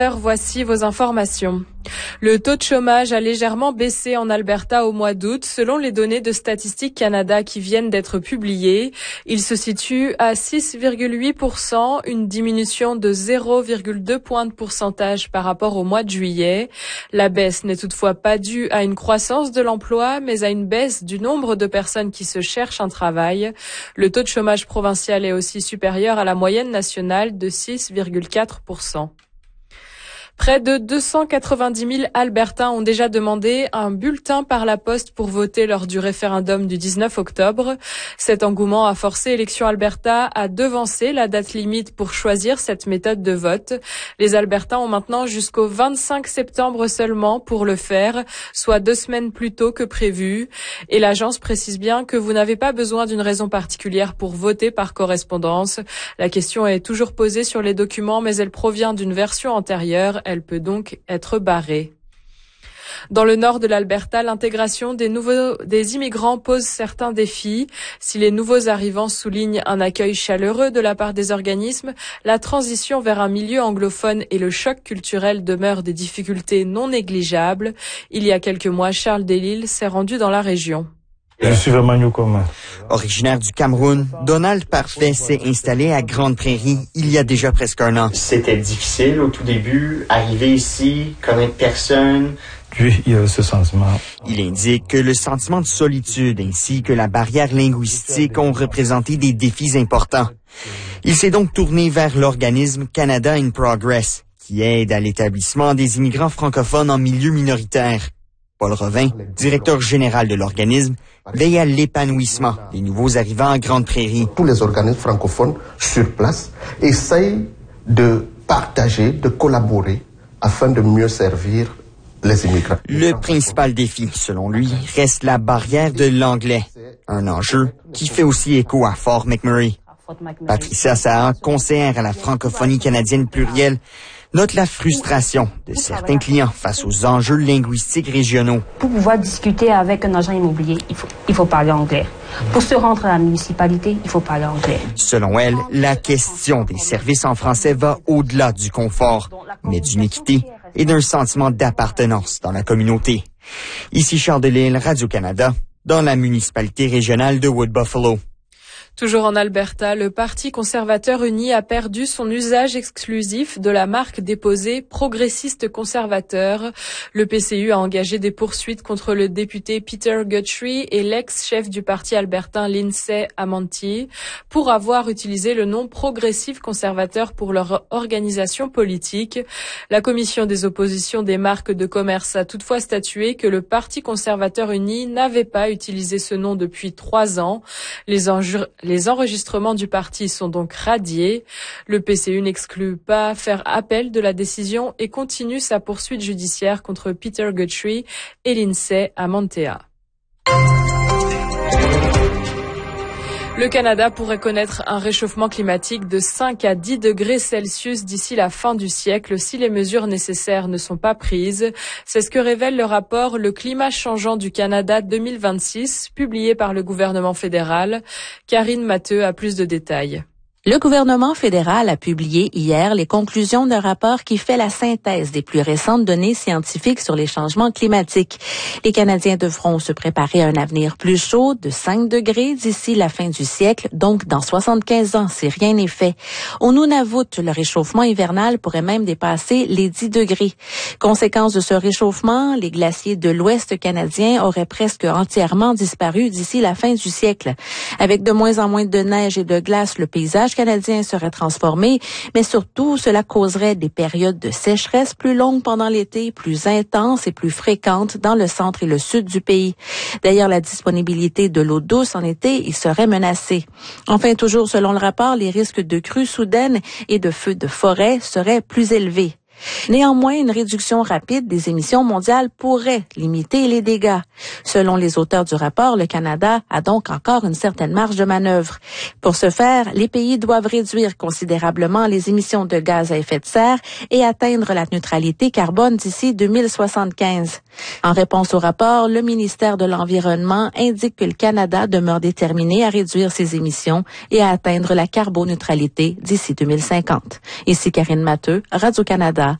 Voici vos informations. Le taux de chômage a légèrement baissé en Alberta au mois d'août, selon les données de Statistique Canada qui viennent d'être publiées. Il se situe à 6,8%, une diminution de 0,2 points de pourcentage par rapport au mois de juillet. La baisse n'est toutefois pas due à une croissance de l'emploi, mais à une baisse du nombre de personnes qui se cherchent un travail. Le taux de chômage provincial est aussi supérieur à la moyenne nationale de 6,4%. Près de 290 000 Albertains ont déjà demandé un bulletin par la poste pour voter lors du référendum du 19 octobre. Cet engouement a forcé Élections Alberta à devancer la date limite pour choisir cette méthode de vote. Les Albertains ont maintenant jusqu'au 25 septembre seulement pour le faire, soit 2 semaines plus tôt que prévu. Et l'agence précise bien que vous n'avez pas besoin d'une raison particulière pour voter par correspondance. La question est toujours posée sur les documents, mais elle provient d'une version antérieure. Elle peut donc être barrée. Dans le nord de l'Alberta, l'intégration des immigrants pose certains défis. Si les nouveaux arrivants soulignent un accueil chaleureux de la part des organismes, la transition vers un milieu anglophone et le choc culturel demeurent des difficultés non négligeables. Il y a quelques mois, Charles Delisle s'est rendu dans la région. Je suis vraiment newcomer. Originaire du Cameroun, Donald Parfait s'est installé à Grande Prairie il y a déjà presque un an. C'était difficile au tout début, arriver ici, connaître personne. Puis, il y a ce sentiment. Il indique que le sentiment de solitude ainsi que la barrière linguistique ont représenté des défis importants. Il s'est donc tourné vers l'organisme Canada in Progress, qui aide à l'établissement des immigrants francophones en milieu minoritaire. Paul Revin, directeur général de l'organisme, veille à l'épanouissement des nouveaux arrivants en Grande Prairie. Tous les organismes francophones sur place essayent de partager, de collaborer afin de mieux servir les immigrants. Le principal défi, selon lui, reste la barrière de l'anglais, un enjeu qui fait aussi écho à Fort McMurray. Patricia Saha, conseillère à la francophonie canadienne plurielle, note la frustration de certains clients face aux enjeux linguistiques régionaux. Pour pouvoir discuter avec un agent immobilier, il faut parler anglais. Pour se rendre à la municipalité, il faut parler anglais. Selon elle, la question des services en français va au-delà du confort, mais d'une équité et d'un sentiment d'appartenance dans la communauté. Ici Charles Delisle, Radio-Canada, dans la municipalité régionale de Wood-Buffalo. Toujours en Alberta, le Parti conservateur uni a perdu son usage exclusif de la marque déposée progressiste conservateur. Le PCU a engagé des poursuites contre le député Peter Guthrie et l'ex-chef du parti albertain Lindsay Amanti pour avoir utilisé le nom progressif conservateur pour leur organisation politique. La commission des oppositions des marques de commerce a toutefois statué que le Parti conservateur uni n'avait pas utilisé ce nom depuis 3 ans. Les enregistrements du parti sont donc radiés. Le PCU n'exclut pas faire appel de la décision et continue sa poursuite judiciaire contre Peter Guthrie et Lindsay Amantea. Le Canada pourrait connaître un réchauffement climatique de 5 à 10 degrés Celsius d'ici la fin du siècle si les mesures nécessaires ne sont pas prises. C'est ce que révèle le rapport Le climat changeant du Canada 2026, publié par le gouvernement fédéral. Karine Matteux a plus de détails. Le gouvernement fédéral a publié hier les conclusions d'un rapport qui fait la synthèse des plus récentes données scientifiques sur les changements climatiques. Les Canadiens devront se préparer à un avenir plus chaud de 5 degrés d'ici la fin du siècle, donc dans 75 ans, si rien n'est fait. Au Nunavut, le réchauffement hivernal pourrait même dépasser les 10 degrés. Conséquence de ce réchauffement, les glaciers de l'Ouest canadien auraient presque entièrement disparu d'ici la fin du siècle. Avec de moins en moins de neige et de glace, le paysage canadien serait transformé, mais surtout, cela causerait des périodes de sécheresse plus longues pendant l'été, plus intenses et plus fréquentes dans le centre et le sud du pays. D'ailleurs, la disponibilité de l'eau douce en été y serait menacée. Enfin, toujours selon le rapport, les risques de crues soudaines et de feux de forêt seraient plus élevés. Néanmoins, une réduction rapide des émissions mondiales pourrait limiter les dégâts. Selon les auteurs du rapport, le Canada a donc encore une certaine marge de manœuvre. Pour ce faire, les pays doivent réduire considérablement les émissions de gaz à effet de serre et atteindre la neutralité carbone d'ici 2075. En réponse au rapport, le ministère de l'Environnement indique que le Canada demeure déterminé à réduire ses émissions et à atteindre la carboneutralité d'ici 2050. Ici Karine Matteux, Radio-Canada.